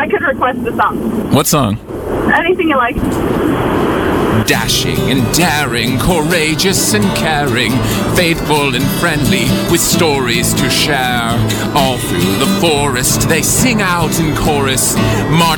I could request a song. What song? Anything you like. Dashing and daring, courageous and caring, faithful and friendly, with stories to share. All through the forest they sing out in chorus,